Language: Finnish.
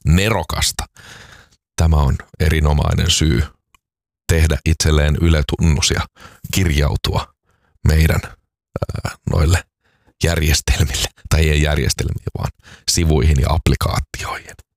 nerokasta. Tämä on erinomainen syy tehdä itselleen Yle-tunnus ja kirjautua meidän noille järjestelmille, tai ei järjestelmiin, vaan sivuihin ja applikaatioihin.